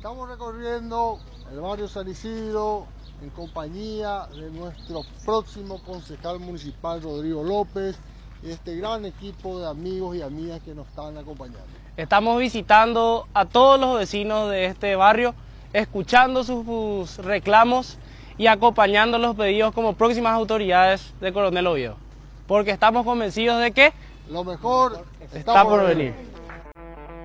Estamos recorriendo el barrio San Isidro en compañía de nuestro próximo concejal municipal Rodrigo López y este gran equipo de amigos y amigas que nos están acompañando. Estamos visitando a todos los vecinos de este barrio, escuchando sus reclamos y acompañando los pedidos como próximas autoridades de Coronel Oviedo, porque estamos convencidos de que lo mejor está por venir.